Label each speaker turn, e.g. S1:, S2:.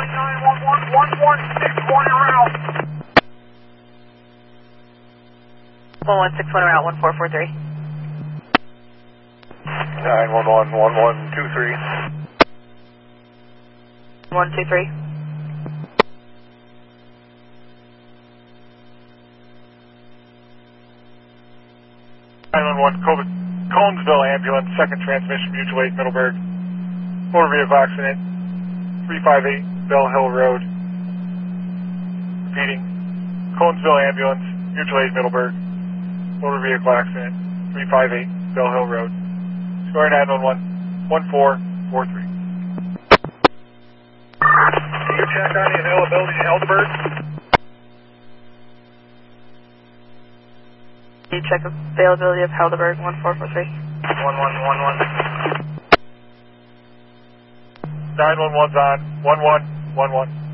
S1: 1161 route.
S2: 1161 route 1443.
S3: 911 1123.
S2: 123.
S3: 911 Conesville ambulance, second transmission, mutual aid, Middleburg. Motor vehicle accident, 358 Bell Hill Road. Repeating, Conesville ambulance, mutual aid, Middleburg. Motor vehicle accident, 358 Bell Hill Road. Square 911 1443.
S1: Can you check on the availability in Helderberg?
S2: You check availability of Helderberg 1443.
S3: 1111. 911's on, 1111.